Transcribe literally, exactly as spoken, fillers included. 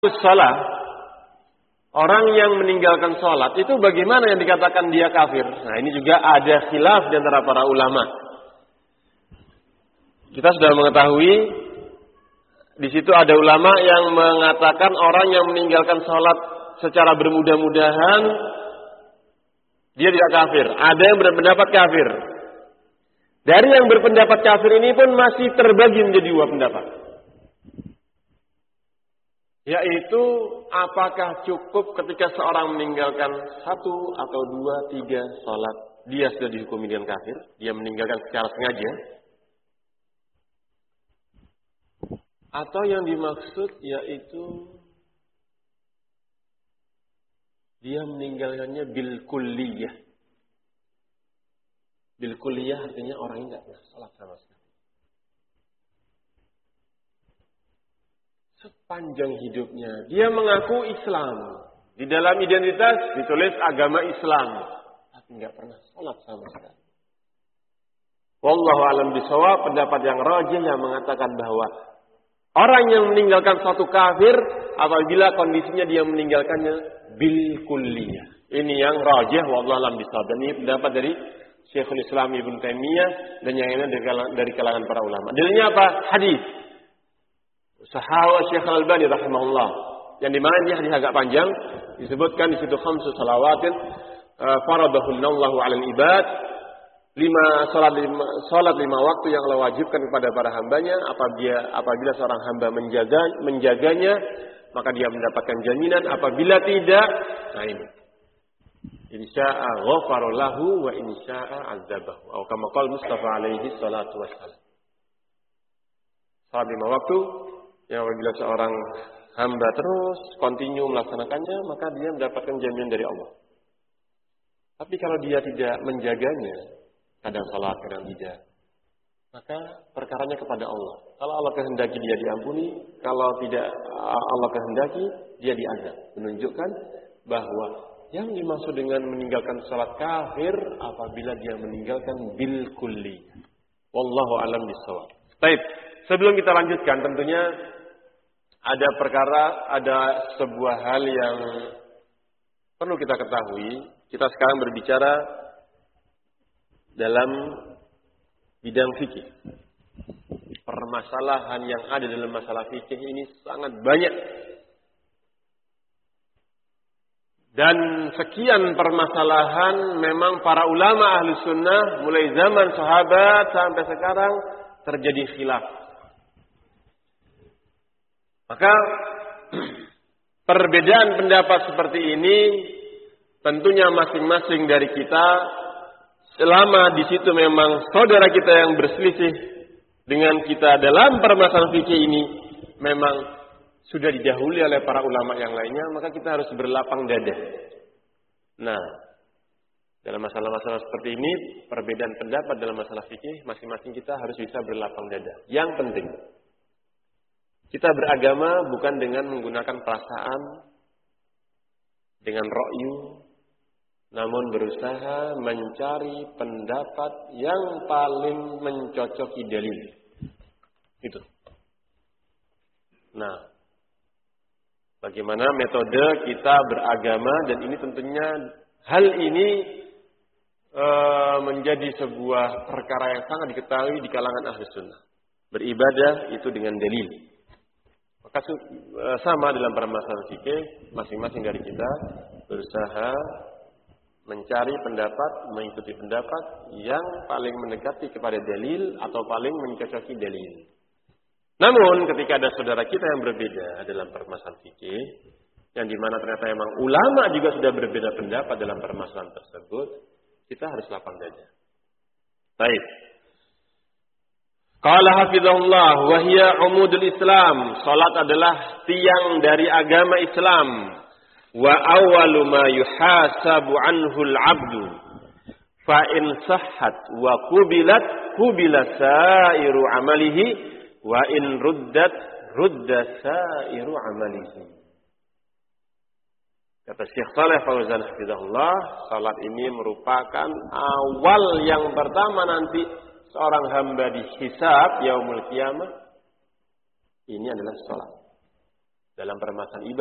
Salat, orang yang meninggalkan salat itu bagaimana yang dikatakan dia kafir? Nah, ini juga ada khilaf di antara para ulama. Kita sudah mengetahui di situ ada ulama yang mengatakan orang yang meninggalkan salat secara bermudah-mudahan dia tidak kafir. Ada yang berpendapat kafir. Dari yang berpendapat kafir ini pun masih terbagi menjadi dua pendapat. Yaitu apakah cukup ketika seorang meninggalkan satu atau dua, tiga salat dia sudah dihukumi dengan kafir, dia meninggalkan secara sengaja. Atau yang dimaksud yaitu dia meninggalkannya bil kulliyah. Bil kulliyah artinya orang ini tidak pernah salat sama sekali. Sepanjang hidupnya dia mengaku Islam, di dalam identitas ditulis agama Islam, tapi nggak pernah salat sama sekali. Wallahu a'lam bishawab, pendapat yang rajih yang mengatakan bahwa orang yang meninggalkan suatu kafir apabila kondisinya dia meninggalkannya bil kulliyah. Ini yang rajih wallahu a'lam bishawab. Dan ini pendapat dari Syekhul Islam Ibnu Taimiyah dan yang lainnya dari kalangan para ulama. Dalilnya apa? Hadis Sahawa Syekh Al-Albani rahimahullah, yang dimana ini hadis agak panjang, disebutkan di situ khamsu salawatin faradahunallahu 'alal ibad, lima salat lima, salat lima waktu yang Allah wajibkan kepada para hambanya. Apabila apabila seorang hamba menjaga menjaganya, maka dia mendapatkan jaminan. Apabila tidak, nah ini insya'a ghafara lahu wa insya'a 'adzabahu. Atau kama qala Mustafa alaihi salatu wassalam. Salat lima waktu yang apabila seorang hamba terus kontinu melaksanakannya, maka dia mendapatkan jaminan dari Allah. Tapi kalau dia tidak menjaganya, kadang salat, kadang tidak, maka perkaranya kepada Allah. Kalau Allah kehendaki dia diampuni, kalau tidak Allah kehendaki dia diazab. Menunjukkan bahwa yang dimaksud dengan meninggalkan salat kafir apabila dia meninggalkan bil kulli. Wallahu a'lam bishawab. Baik, sebelum kita lanjutkan tentunya ada perkara, ada sebuah hal yang perlu kita ketahui. Kita sekarang berbicara dalam bidang fikih. Permasalahan yang ada dalam masalah fikih ini sangat banyak. Dan sekian permasalahan memang para ulama ahli sunnah mulai zaman sahabat sampai sekarang terjadi khilaf. Maka perbedaan pendapat seperti ini tentunya masing-masing dari kita, selama di situ memang saudara kita yang berselisih dengan kita dalam permasalahan fikih ini memang sudah didahului oleh para ulama yang lainnya, maka kita harus berlapang dada. Nah, dalam masalah-masalah seperti ini, perbedaan pendapat dalam masalah fikih, masing-masing kita harus bisa berlapang dada. Yang penting, kita beragama bukan dengan menggunakan perasaan, dengan ra'yu, namun berusaha mencari pendapat yang paling mencocoki dalil. Itu. Nah, bagaimana metode kita beragama, dan ini tentunya hal ini e, menjadi sebuah perkara yang sangat diketahui di kalangan ahli sunnah. Beribadah itu dengan dalil. Maka sama dalam permasalahan fikih, masing-masing dari kita berusaha mencari pendapat, mengikuti pendapat yang paling mendekati kepada dalil atau paling mencocoki dalil. Namun ketika ada saudara kita yang berbeda dalam permasalahan fikih, yang dimana ternyata memang ulama juga sudah berbeda pendapat dalam permasalahan tersebut, kita harus lapang dada. Baik. Qala hafizahullah wa hiya umudul Islam. Salat adalah tiang dari agama Islam. Wa awwalu ma yuhasabu anhu al-'abdu. Fa in sahhat wa qubilat qubila sairu amalihi wa in ruddat rudda sairu amalihi. Kata Syekh Shalih Fauzan hafizahullah, salat ini merupakan awal yang pertama nanti seorang hamba dihisab yaumul qiyamah. Ini adalah salat. dalam permasalahan ibadah